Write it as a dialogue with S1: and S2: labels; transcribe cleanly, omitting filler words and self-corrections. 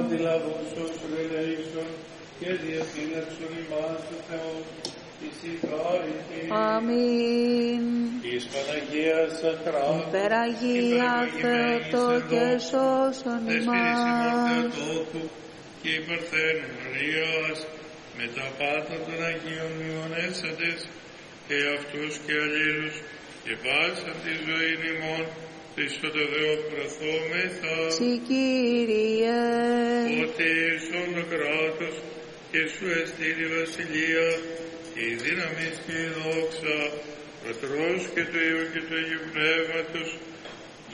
S1: ότι λαβούσος ρελέησον και διευθύνευσον ημάς του Θεού, εις η χάρητη.
S2: Αμήν.
S1: Εις Παναγίας Σαχράτου,
S2: Υπεραγία Θεότο και σώσον ημάς.
S1: Θεοτόκου και η Παρθένου Μαρίας, με τα πάτα των Αγίων μνημονέσαντες, και αυτούς και αλλήλους, και πάσαν τη ζωή ημών, Χριστό το Θεό προθόμεθα.
S2: Συ Κύριε.
S1: Ότι ίσον το κράτος και σου εστί τη βασιλεία, η δύναμη και η δόξα, Πατρός και του Υιού και του Αγίου Πνεύματος,